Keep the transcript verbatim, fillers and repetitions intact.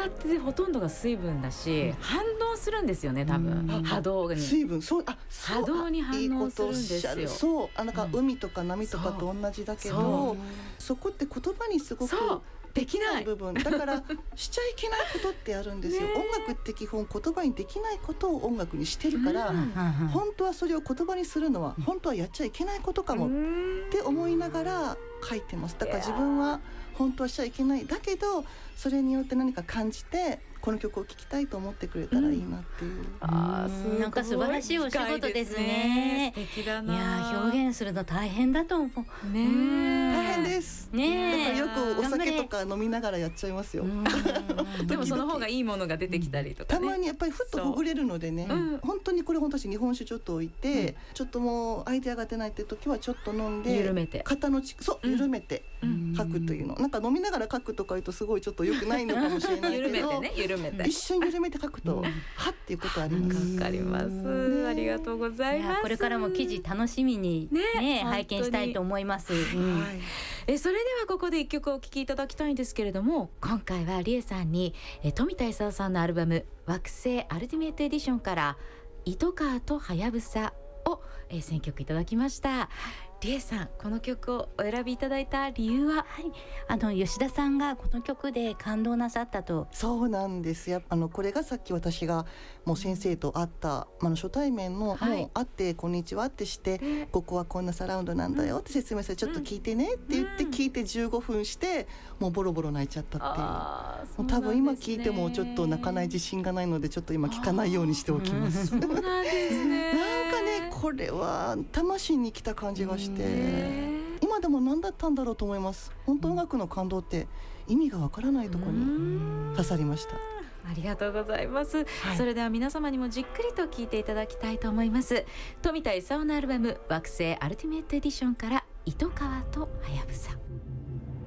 ってほとんどが水分だし、うん、反応するんですよね多分、うん、波動に水分そうあそう波動に反応するんですよ。いいそうあなんか海とか波とかと同じだけど、うん、そ, そこって言葉にすごくできない部分だからしちゃいけないことってあるんですよ、ね、音楽って基本言葉にできないことを音楽にしてるから、うん、本当はそれを言葉にするのは本当はやっちゃいけないことかもって思いながら書いてます。だから自分は本当はしちゃいけないだけどそれによって何か感じてこの曲を聴きたいと思ってくれたらいいなっていう、うん、 あーなんか素晴らしいお仕事ですね。 素敵だな。 いや表現するの大変だと思うね。 大変ですね。だからよくお酒とか飲みながらやっちゃいますよでもその方がいいものが出てきたりとかね、 たまにやっぱりふっとほぐれるのでね、うん、本当にこれ本当に日本酒ちょっと置いて、うん、ちょっともうアイデアが出ないって時はちょっと飲んで緩めて肩のちそう緩めて書くというの、うん、なんか飲みながら書くとか言うとすごいちょっと良くないのかもしれないけど緩めてね緩めて一緒に緩めて書くと、うん、はっていうことあります。 わかります、ね、ありがとうございます。 いこれからも記事楽しみに、ねね、拝見したいと思います、うんはい、えそれではここで一曲お聴きいただきたいんですけれども、今回はりえさんにえ富田勲さんのアルバム惑星アルティメットエディションから糸川とはやぶさをえ選曲いただきました。りえさんこの曲をお選びいただいた理由は、 はい、あの吉田さんがこの曲で感動なさったと。 そうなんですよ。あのこれがさっき私がもう先生と会った、あの初対面の、はい、もう会ってこんにちはってしてここはこんなサラウンドなんだよって説明して、うん、ちょっと聞いてねって言って聞いてじゅうごふんしてもうボロボロ泣いちゃったっていう。あー、そうなんですね。もう多分今聞いてもちょっと泣かない自信がないのでちょっと今聞かないようにしておきます。 そうなんですねなんかねこれは魂に来た感じがして今でも何だったんだろうと思います。本当音楽の感動って意味がわからないところに刺さりました。 ありがとうございます、はい、それでは皆様にもじっくりと聴いていただきたいと思います。富田勲のアルバム惑星アルティメットエディションから糸川とはやぶさ。